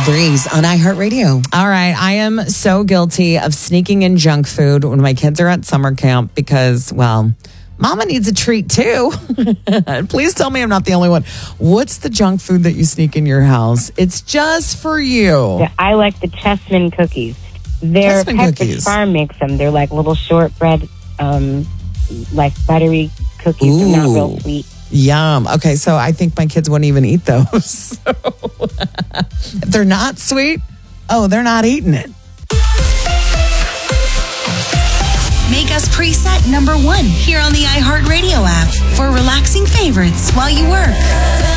Breeze on iHeartRadio. All right. I am so guilty of sneaking in junk food when my kids are at summer camp because, well, Mama needs a treat too. Please tell me I'm not the only one. What's the junk food that you sneak in your house? It's just for you. Yeah, I like the Chessman cookies. Their Pepperidge Farm makes them. They're like little shortbread, like buttery cookies. They're not real sweet. Yum. Okay, so I think my kids wouldn't even eat those. If they're not sweet, they're not eating it. Make us preset number 1 here on the iHeartRadio app for relaxing favorites while you work.